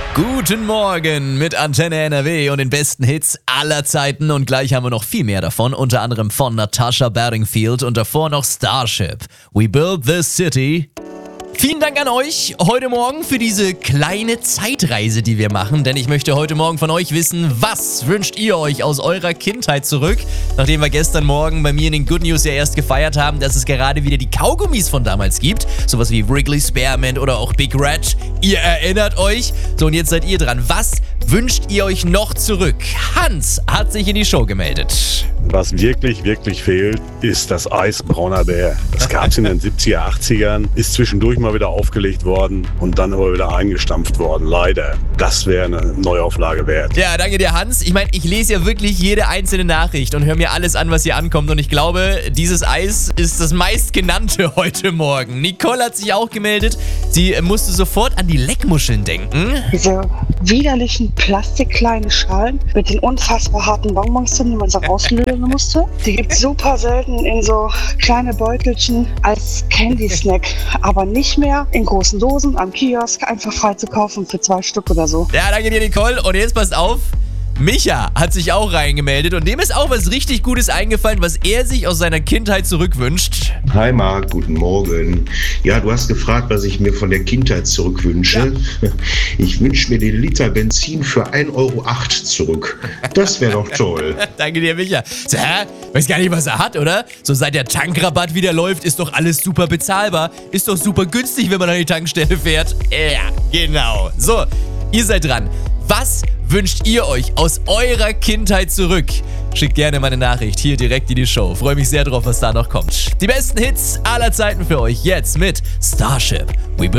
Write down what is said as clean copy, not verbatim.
Guten Morgen mit Antenne NRW und den besten Hits aller Zeiten. Und gleich haben wir noch viel mehr davon, unter anderem von Natasha Bedingfield und davor noch Starship. We build this city. Vielen Dank an euch heute Morgen für diese kleine Zeitreise, die wir machen. Denn ich möchte heute Morgen von euch wissen, was wünscht ihr euch aus eurer Kindheit zurück? Nachdem wir gestern Morgen bei mir in den Good News ja erst gefeiert haben, dass es gerade wieder die Kaugummis von damals gibt. Sowas wie Wrigley Spearmint oder auch Big Red. Ihr erinnert euch. So, und jetzt seid ihr dran. Was wünscht ihr euch noch zurück? Hans hat sich in die Show gemeldet. Was wirklich, wirklich fehlt, ist das Eis Brauner Bär. Das gab es in den 70er, 80ern, ist zwischendurch mal wieder aufgelegt worden und dann aber wieder eingestampft worden. Leider. Das wäre eine Neuauflage wert. Ja, danke dir, Hans. Ich meine, ich lese ja wirklich jede einzelne Nachricht und höre mir alles an, was hier ankommt. Und ich glaube, dieses Eis ist das meistgenannte heute Morgen. Nicole hat sich auch gemeldet. Sie musste sofort an die Leckmuscheln denken. Diese widerlichen plastikkleinen Schalen mit den unfassbar harten Bonbons drin, die man so rauslösen musste. Die gibt es super selten in so kleine Beutelchen als Candy-Snack, aber nicht mehr in großen Dosen am Kiosk, einfach frei zu kaufen für 2 Stück oder so. Ja, danke dir, Nicole. Und jetzt passt auf. Micha hat sich auch reingemeldet und dem ist auch was richtig Gutes eingefallen, was er sich aus seiner Kindheit zurückwünscht. Hi Marc, guten Morgen. Ja, du hast gefragt, was ich mir von der Kindheit zurückwünsche. Ja. Ich wünsche mir den Liter Benzin für 1,08 Euro zurück. Das wäre doch toll. Danke dir, Micha. So, weiß gar nicht, was er hat, oder? So, seit der Tankrabatt wieder läuft, ist doch alles super bezahlbar. Ist doch super günstig, wenn man an die Tankstelle fährt. Ja, genau. So, ihr seid dran. Was wünscht ihr euch aus eurer Kindheit zurück? Schickt gerne meine Nachricht hier direkt in die Show. Freue mich sehr drauf, was da noch kommt. Die besten Hits aller Zeiten für euch jetzt mit Starship. We build